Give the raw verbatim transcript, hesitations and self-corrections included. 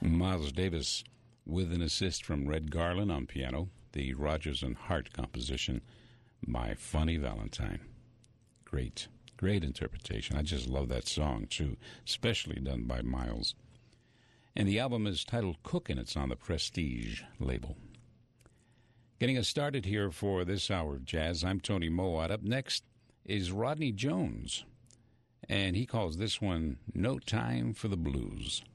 Miles Davis with an assist from Red Garland on piano, the Rodgers and Hart composition, My Funny Valentine. Great, great interpretation. I just love that song, too, especially done by Miles. And the album is titled Cookin'. It's on the Prestige label. Getting us started here for this hour of jazz, I'm Tony Mowat. Up next is Rodney Jones, and he calls this one No Time for the Blues.